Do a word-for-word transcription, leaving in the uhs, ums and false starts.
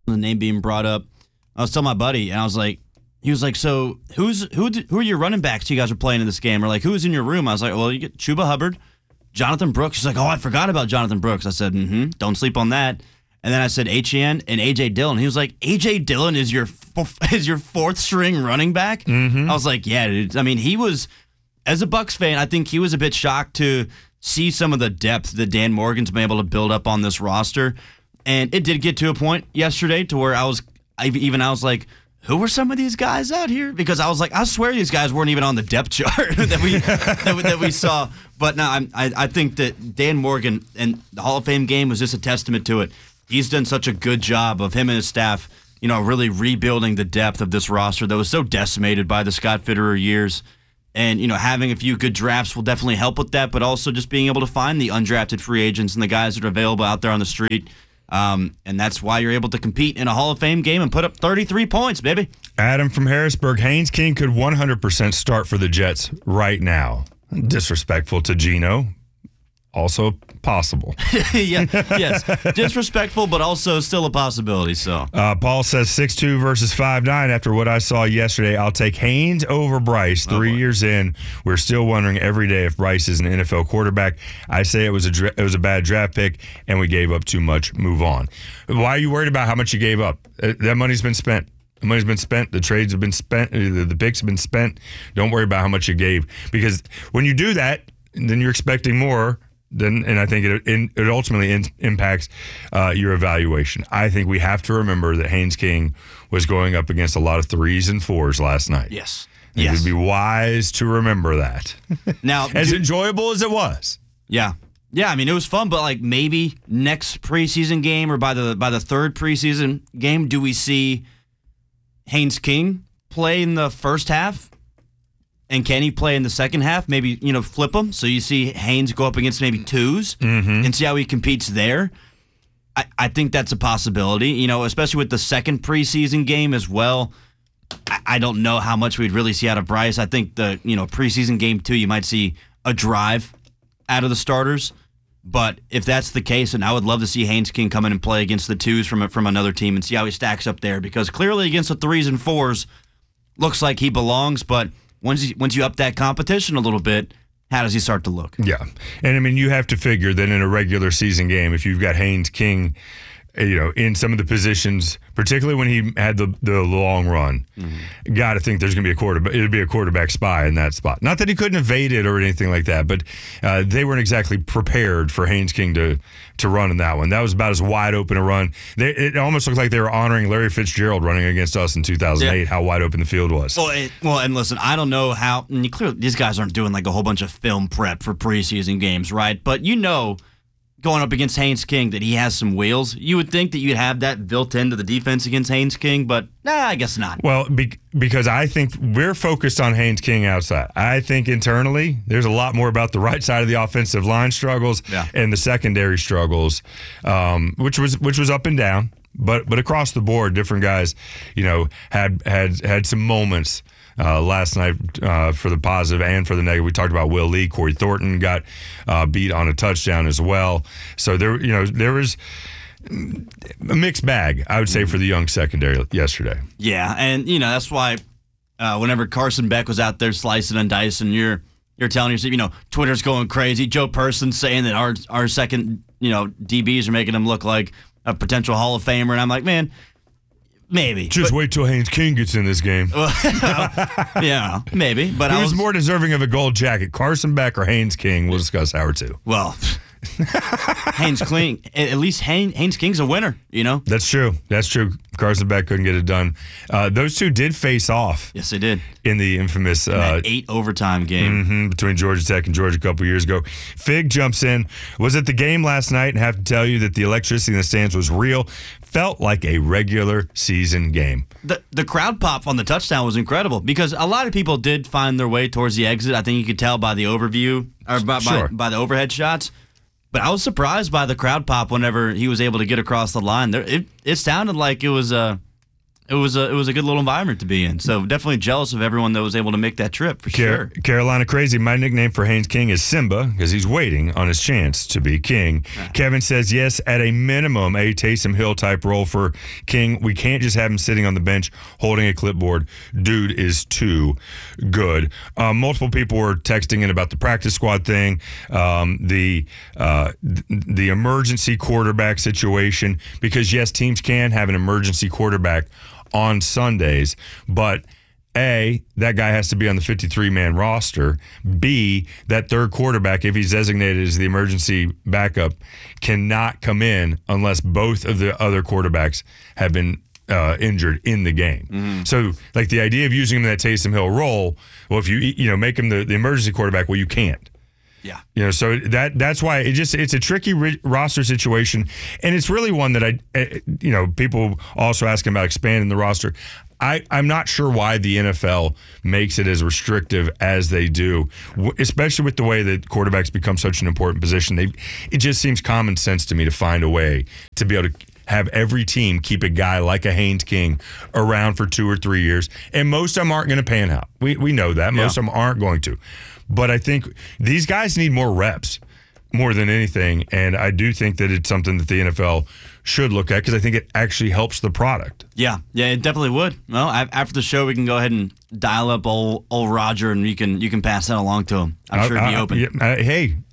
the name being brought up. I was telling my buddy, and I was like, he was like, so who's who? Who are your running backs you guys are playing in this game? Or like, who's in your room? I was like, well, you get Chuba Hubbard, Jonathan Brooks. He's like, oh, I forgot about Jonathan Brooks. I said, mm-hmm, don't sleep on that. And then I said H E N and A J Dillon. He was like, A J Dillon is your is your fourth string running back? Mm-hmm. I was like, yeah, dude. I mean, he was, as a Bucs fan, I think he was a bit shocked to see some of the depth that Dan Morgan's been able to build up on this roster. And it did get to a point yesterday to where I was, I, even I was like, who were some of these guys out here? Because I was like, I swear these guys weren't even on the depth chart that we that, we that we saw. But no, I, I think that Dan Morgan and the Hall of Fame game was just a testament to it. He's done such a good job of him and his staff, you know, really rebuilding the depth of this roster that was so decimated by the Scott Fitterer years. And, you know, having a few good drafts will definitely help with that, but also just being able to find the undrafted free agents and the guys that are available out there on the street. Um, and that's why you're able to compete in a Hall of Fame game and put up thirty-three points, baby. Adam from Harrisburg, Haynes King could one hundred percent start for the Jets right now. Disrespectful to Geno. Also possible. yeah, yes. Disrespectful, but also still a possibility. So uh, Paul says six two versus five nine. After what I saw yesterday, I'll take Haynes over Bryce. Three oh years in, we're still wondering every day if Bryce is an N F L quarterback. I say it was a dra- it was a bad draft pick, and we gave up too much. Move on. Why are you worried about how much you gave up? Uh, that money's been spent. The money's been spent. The trades have been spent. The, the picks have been spent. Don't worry about how much you gave, because when you do that, then you're expecting more. Then, and I think it it ultimately in, impacts uh, your evaluation. I think we have to remember that Haynes King was going up against a lot of threes and fours last night. Yes, it yes. would be wise to remember that. Now, as do, enjoyable as it was, yeah, yeah. I mean, it was fun, but like maybe next preseason game or by the by the third preseason game, do we see Haynes King play in the first half? And can he play in the second half? Maybe, you know, flip him. So you see Haynes go up against maybe twos mm-hmm. and see how he competes there. I, I think that's a possibility, you know, especially with the second preseason game as well. I, I don't know how much we'd really see out of Bryce. I think the, you know, preseason game two, you might see a drive out of the starters. But if that's the case, and I would love to see Haynes King come in and play against the twos from, from another team and see how he stacks up there. Because clearly against the threes and fours, looks like he belongs, but Once you, once you up that competition a little bit, how does he start to look? Yeah. And, I mean, you have to figure that in a regular season game, if you've got Haynes King, you know, in some of the positions, particularly when he had the, the long run, mm-hmm. got to think there's going to be a quarterback. It'd be a quarterback spy in that spot. Not that he couldn't evade it or anything like that, but uh, they weren't exactly prepared for Haynes King to to run in that one. That was about as wide open a run. They, it almost looked like they were honoring Larry Fitzgerald running against us in two thousand eight, yeah. How wide open the field was. Well, it, well, and listen, I don't know how. And you clearly, these guys aren't doing like a whole bunch of film prep for preseason games, right? But you know, going up against Haynes King, that he has some wheels. You would think that you'd have that built into the defense against Haynes King, but nah, I guess not. Well, be, because I think we're focused on Haynes King outside. I think internally, there's a lot more about the right side of the offensive line struggles yeah. and the secondary struggles, um, which was which was up and down, but but across the board, different guys, you know, had had had some moments. Uh, last night uh, for the positive and for the negative. We talked about Will Lee. Corey Thornton got uh, beat on a touchdown as well. So there, you know, there was a mixed bag, I would say, for the young secondary yesterday. Yeah, and you know that's why uh, whenever Carson Beck was out there slicing and dicing, you're you're telling yourself, you know, Twitter's going crazy. Joe Person saying that our our second, you know, D Bs are making him look like a potential Hall of Famer, and I'm like, man. Maybe. Just but, wait till Haynes King gets in this game. Yeah, maybe. But Who's I was more deserving of a gold jacket, Carson Beck or Haynes King? We'll discuss Hour two. Well, Haynes King, at least Haynes, Haynes King's a winner, you know? That's true. That's true. Carson Beck couldn't get it done. Uh, those two did face off. Yes, they did. In the infamous... In uh, that eight overtime game. Mm-hmm, between Georgia Tech and Georgia a couple years ago. Fig jumps in. Was at the game last night and have to tell you that the electricity in the stands was real. Felt like a regular season game. The the crowd pop on the touchdown was incredible because a lot of people did find their way towards the exit. I think you could tell by the overview or by, sure. by, by the overhead shots. But I was surprised by the crowd pop whenever he was able to get across the line. There, it it sounded like it was a it was a it was a good little environment to be in. So definitely jealous of everyone that was able to make that trip for Car- sure. Carolina Crazy. My nickname for Haynes King is Simba because he's waiting on his chance to be king. Yeah. Kevin says yes, at a minimum, a Taysom Hill type role for King. We can't just have him sitting on the bench holding a clipboard. Dude is too good. Um, multiple people were texting in about the practice squad thing, um, the uh, th- the emergency quarterback situation. Because yes, teams can have an emergency quarterback on Sundays, but A, that guy has to be on the fifty-three man roster. B, that third quarterback, if he's designated as the emergency backup, cannot come in unless both of the other quarterbacks have been uh, injured in the game. Mm-hmm. So, like the idea of using him in that Taysom Hill role, well, if you you know make him the, the emergency quarterback, well, you can't. Yeah. You know, so that that's why it just it's a tricky ri- roster situation, and it's really one that I, uh, you know, people also asking about expanding the roster. I, I'm not sure why the N F L makes it as restrictive as they do, w- especially with the way that quarterbacks become such an important position. They, it just seems common sense to me to find a way to be able to have every team keep a guy like a Haynes King around for two or three years, and most of them aren't going to pan out. We we know that most Yeah. of them aren't going to. But I think these guys need more reps more than anything. And I do think that it's something that the N F L should look at because I think it actually helps the product. Yeah, yeah, it definitely would. Well, a- after the show, we can go ahead and dial up old, old Roger, and you can you can pass that along to him. I'm sure he'd be I- I- open. yeah, uh, hey,